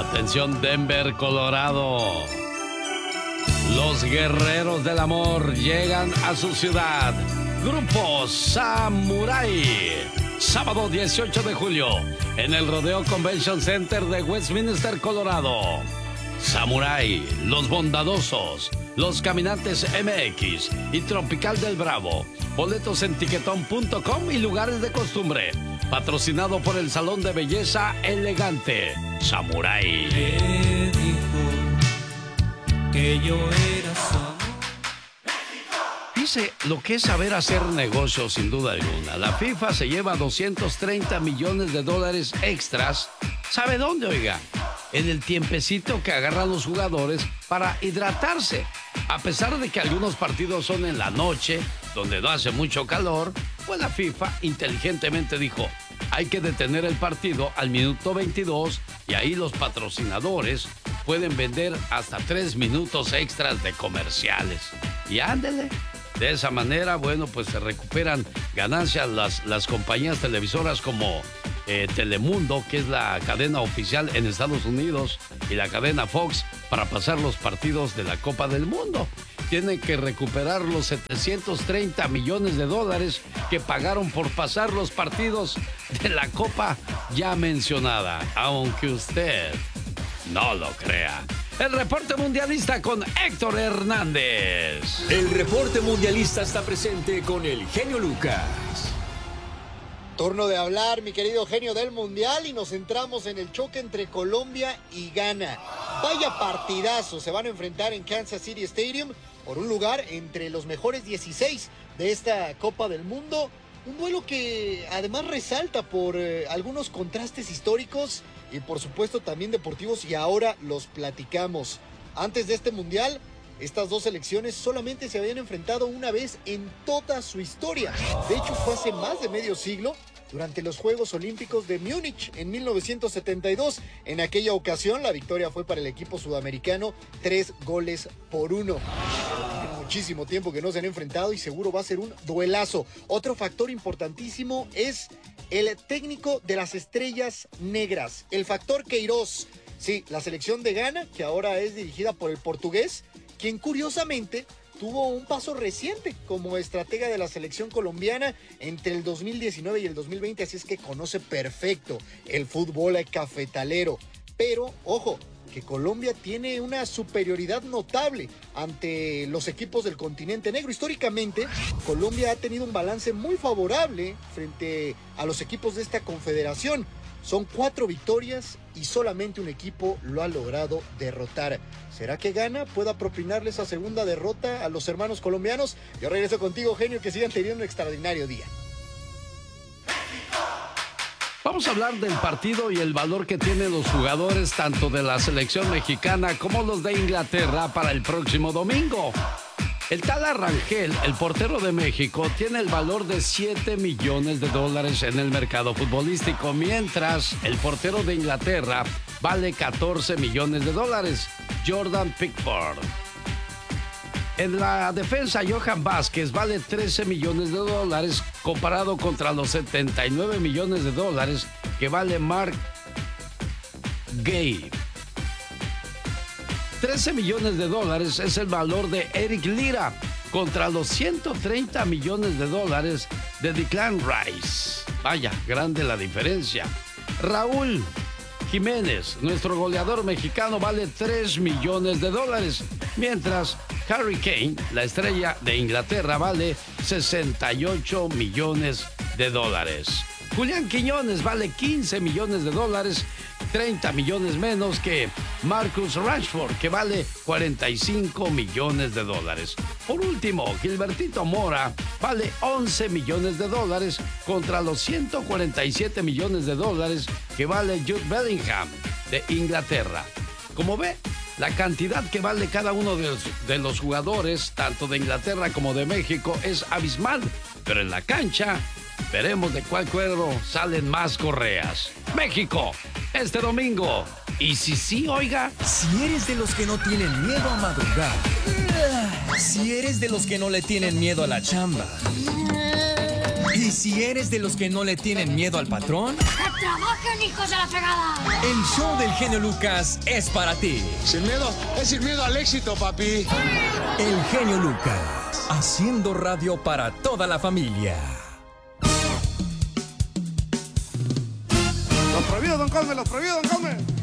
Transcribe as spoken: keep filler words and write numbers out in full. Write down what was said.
Atención Denver, Colorado. Los guerreros del amor llegan a su ciudad. Grupo Samurai. Sábado dieciocho de julio en el Rodeo Convention Center de Westminster, Colorado. Samurai, Los Bondadosos, Los Caminantes M X y Tropical del Bravo. Boletos en tiquetón punto com y lugares de costumbre. Patrocinado por el Salón de Belleza Elegante. Samurai. Me dijo que yo era su amor. Dice lo que es saber hacer negocios, sin duda alguna. La FIFA se lleva doscientos treinta millones de dólares extras. ¿Sabe dónde, oiga? En el tiempecito que agarran los jugadores para hidratarse. A pesar de que algunos partidos son en la noche, donde no hace mucho calor, pues la FIFA inteligentemente dijo, hay que detener el partido al minuto veintidós y ahí los patrocinadores pueden vender hasta tres minutos extras de comerciales. Y ándele. De esa manera, bueno, pues se recuperan ganancias las, las compañías televisoras como eh, Telemundo, que es la cadena oficial en Estados Unidos, y la cadena Fox para pasar los partidos de la Copa del Mundo. Tienen que recuperar los setecientos treinta millones de dólares que pagaron por pasar los partidos de la Copa ya mencionada, aunque usted no lo crea. El reporte mundialista con Héctor Hernández. El reporte mundialista está presente con el genio Lucas. Turno de hablar, mi querido genio del mundial, y nos centramos en el choque entre Colombia y Ghana. Vaya partidazo, se van a enfrentar en Kansas City Stadium por un lugar entre los mejores dieciséis de esta Copa del Mundo. Un duelo que además resalta por eh, algunos contrastes históricos y por supuesto también deportivos, y ahora los platicamos. Antes de este mundial, estas dos selecciones solamente se habían enfrentado una vez en toda su historia. De hecho, fue hace más de medio siglo, durante los Juegos Olímpicos de Múnich en mil novecientos setenta y dos. En aquella ocasión, la victoria fue para el equipo sudamericano, tres goles por uno. Tiene muchísimo tiempo que no se han enfrentado y seguro va a ser un duelazo. Otro factor importantísimo es el técnico de las Estrellas Negras, el factor Queiroz. Sí, la selección de Ghana, que ahora es dirigida por el portugués, quien curiosamente tuvo un paso reciente como estratega de la selección colombiana entre el dos mil diecinueve y el dos mil veinte, así es que conoce perfecto el fútbol cafetalero. Pero, ojo, que Colombia tiene una superioridad notable ante los equipos del continente negro. Históricamente, Colombia ha tenido un balance muy favorable frente a los equipos de esta confederación. Son cuatro victorias y solamente un equipo lo ha logrado derrotar. ¿Será que Ghana pueda propinarle esa segunda derrota a los hermanos colombianos? Yo regreso contigo, genio, que sigan teniendo un extraordinario día. Vamos a hablar del partido y el valor que tienen los jugadores tanto de la selección mexicana como los de Inglaterra para el próximo domingo. El Tala Rangel, el portero de México, tiene el valor de siete millones de dólares en el mercado futbolístico, mientras el portero de Inglaterra vale catorce millones de dólares, Jordan Pickford. En la defensa, Johan Vázquez vale trece millones de dólares comparado contra los setenta y nueve millones de dólares que vale Mark Gay. trece millones de dólares es el valor de Eric Lira contra los ciento treinta millones de dólares de Declan Rice. Vaya, grande la diferencia. Raúl Jiménez, nuestro goleador mexicano, vale tres millones de dólares, mientras Harry Kane, la estrella de Inglaterra, vale sesenta y ocho millones de dólares. Julián Quiñones vale quince millones de dólares, treinta millones menos que Marcus Rashford, que vale cuarenta y cinco millones de dólares. Por último, Gilbertito Mora vale once millones de dólares contra los ciento cuarenta y siete millones de dólares que vale Jude Bellingham de Inglaterra. Como ve, la cantidad que vale cada uno de los, de los jugadores, tanto de Inglaterra como de México, es abismal. Pero en la cancha, veremos de cuál cuero salen más correas. México, este domingo. Y si sí, oiga. Si eres de los que no tienen miedo a madrugar. Si eres de los que no le tienen miedo a la chamba. Y Y si eres de los que no le tienen miedo al patrón, ¡que trabajen, hijos de la fregada! el show del genio Lucas es para ti. Sin miedo, es sin miedo al éxito, papi. El genio Lucas, haciendo radio para toda la familia. Los prohibidos, don Cosme, los prohibidos, don Cosme.